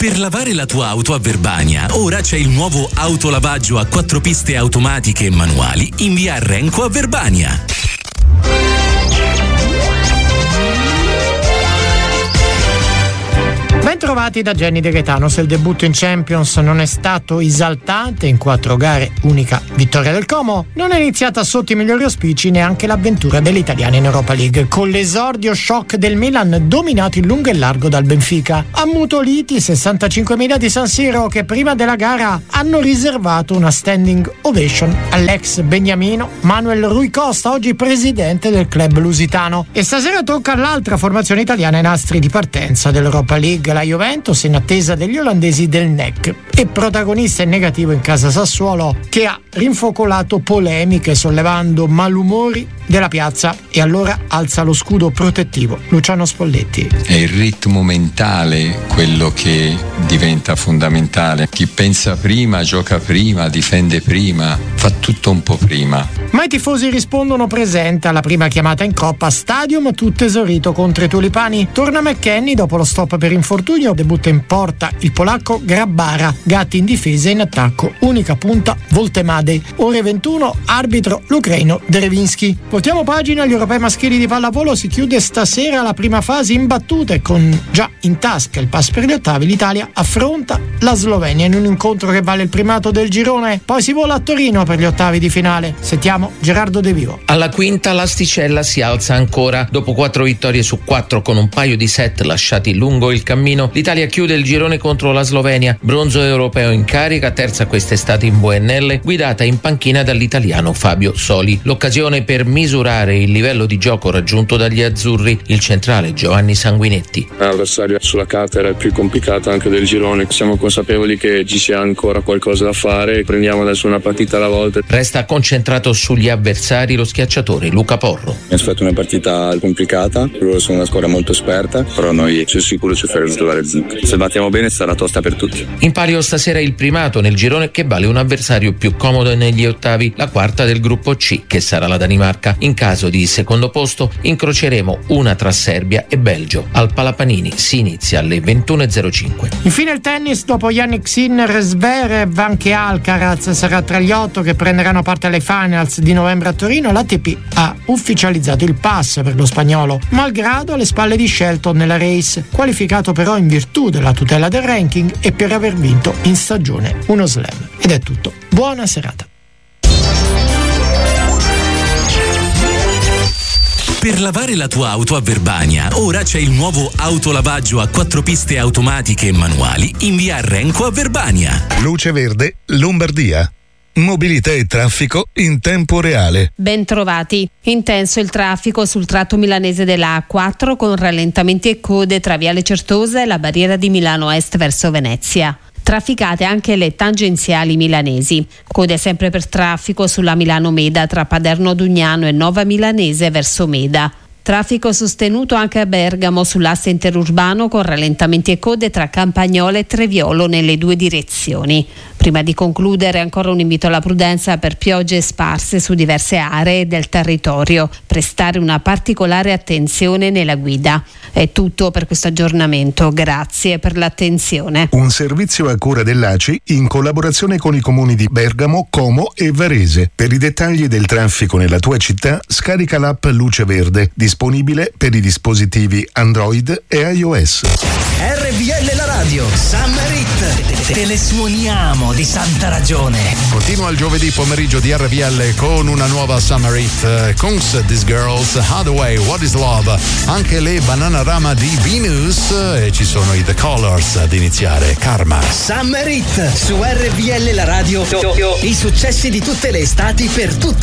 Per lavare la tua auto a Verbania, ora c'è il nuovo autolavaggio a 4 piste automatiche e manuali in via Renco a Verbania. Bentrovati da Jenny De Gaetanos. Il debutto in Champions non è stato esaltante in 4 gare, unica vittoria del Como. Non è iniziata sotto i migliori auspici neanche l'avventura degli italiani in Europa League, con l'esordio shock del Milan dominato in lungo e largo dal Benfica. Ammutoliti 65.000 di San Siro, che prima della gara hanno riservato una standing ovation all'ex beniamino Manuel Rui Costa, oggi presidente del club lusitano. E stasera tocca all'altra formazione italiana ai nastri di partenza dell'Europa League, la Juventus, in attesa degli olandesi del NEC, e protagonista in negativo in casa Sassuolo, che ha rinfocolato polemiche sollevando malumori della piazza, e allora alza lo scudo protettivo Luciano Spolletti. È il ritmo mentale quello che diventa fondamentale. Chi pensa prima, gioca prima, difende prima, fa tutto un po' prima. Ma i tifosi rispondono presente alla prima chiamata in Coppa. Stadium tutto esaurito contro i Tulipani. Torna McKennie dopo lo stop per infortunio, debutta in porta il polacco Grabbara, Gatti in difesa e in attacco unica punta Voltemade. Ore 21, arbitro l'ucraino Drevinski. Voltiamo pagina, agli europei maschili di pallavolo si chiude stasera la prima fase in battute, con già in tasca il pass per gli ottavi. L'Italia affronta la Slovenia in un incontro che vale il primato del girone, poi si vola a Torino per gli ottavi di finale. Sentiamo Gerardo De Vivo. Alla quinta l'asticella si alza ancora. Dopo 4 vittorie su 4 con un paio di set lasciati lungo il cammino, l'Italia chiude il girone contro la Slovenia, bronzo europeo in carica, terza quest'estate in VNL, guidata in panchina dall'italiano Fabio Soli. L'occasione per misurare il livello di gioco raggiunto dagli azzurri, il centrale Giovanni Sanguinetti. L'avversario sulla carta era il più complicato anche del girone, siamo consapevoli che ci sia ancora qualcosa da fare, prendiamo adesso una partita alla volta. Resta concentrato sugli avversari lo schiacciatore Luca Porro. Mi aspetto una partita complicata, loro sono una squadra molto esperta, però noi sono sicuro ci faremo trovare il zinc. Se battiamo bene sarà tosta per tutti. In palio stasera il primato nel girone, che vale un avversario più comodo negli ottavi, la quarta del gruppo C, che sarà la Danimarca. In caso di secondo posto incroceremo una tra Serbia e Belgio. Al Palapanini si inizia alle 21.05. Infine il tennis, dopo Yannick Sinner, Zverev, anche Alcaraz sarà tra gli 8 che prenderanno parte alle finals di novembre a Torino. L'ATP ha ufficializzato il pass per lo spagnolo, malgrado alle spalle di Shelton nella race, qualificato però in virtù della tutela del ranking e per aver vinto in stagione uno slam. Ed è tutto. Buona serata. Per lavare la tua auto a Verbania, ora c'è il nuovo autolavaggio a 4 piste automatiche e manuali in via Renco a Verbania. Luce Verde, Lombardia. Mobilità e traffico in tempo reale. Ben trovati. Intenso il traffico sul tratto milanese della A4, con rallentamenti e code tra Viale Certosa e la barriera di Milano Est verso Venezia. Trafficate anche le tangenziali milanesi. Code sempre per traffico sulla Milano-Meda tra Paderno Dugnano e Nova Milanese verso Meda. Traffico sostenuto anche a Bergamo sull'asse interurbano, con rallentamenti e code tra Campagnolo e Treviolo nelle 2 direzioni. Prima di concludere, ancora un invito alla prudenza per piogge sparse su diverse aree del territorio. Prestare una particolare attenzione nella guida. È tutto per questo aggiornamento. Grazie per l'attenzione. Un servizio a cura dell'ACI in collaborazione con i comuni di Bergamo, Como e Varese. Per i dettagli del traffico nella tua città, scarica l'app Luce Verde, disponibile per i dispositivi Android e iOS. RVL la radio, Summer Hit, te le suoniamo di santa ragione. Continua il giovedì pomeriggio di RVL con una nuova Summer Hit. Kungs, These Girls, Hathaway, What is Love, anche le Bananarama di Venus, e ci sono i The Colors ad iniziare, Karma. Summer Hit su RVL la radio, i successi di tutte le estati per tutte